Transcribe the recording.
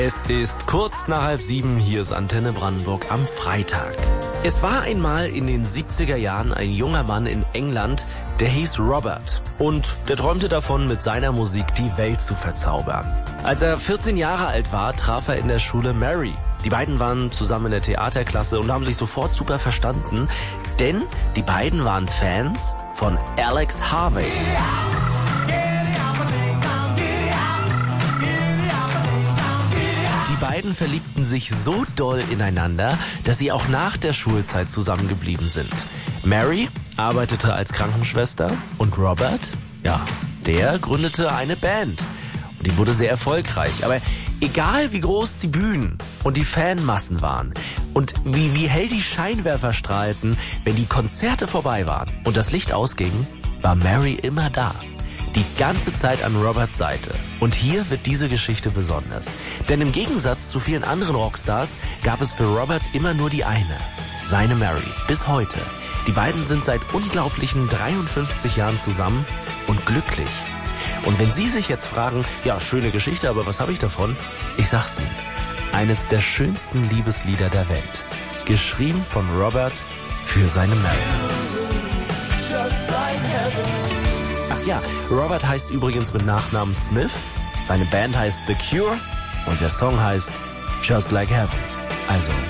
Es ist kurz nach 6:30, hier ist Antenne Brandenburg am Freitag. Es war einmal in den 70er Jahren ein junger Mann in England, der hieß Robert. Und der träumte davon, mit seiner Musik die Welt zu verzaubern. Als er 14 Jahre alt war, traf er in der Schule Mary. Die beiden waren zusammen in der Theaterklasse und haben sich sofort super verstanden, denn die beiden waren Fans von Alex Harvey. Die beiden verliebten sich so doll ineinander, dass sie auch nach der Schulzeit zusammengeblieben sind. Mary arbeitete als Krankenschwester und Robert, der gründete eine Band. Und die wurde sehr erfolgreich. Aber egal wie groß die Bühnen und die Fanmassen waren und wie hell die Scheinwerfer strahlten, wenn die Konzerte vorbei waren und das Licht ausging, war Mary immer da. Die ganze Zeit an Roberts Seite. Und hier wird diese Geschichte besonders. Denn im Gegensatz zu vielen anderen Rockstars gab es für Robert immer nur die eine. Seine Mary. Bis heute. Die beiden sind seit unglaublichen 53 Jahren zusammen und glücklich. Und wenn Sie sich jetzt fragen, schöne Geschichte, aber was habe ich davon? Ich sag's Ihnen. Eines der schönsten Liebeslieder der Welt. Geschrieben von Robert für seine Mary. Robert heißt übrigens mit Nachnamen Smith, seine Band heißt The Cure und der Song heißt Just Like Heaven. Also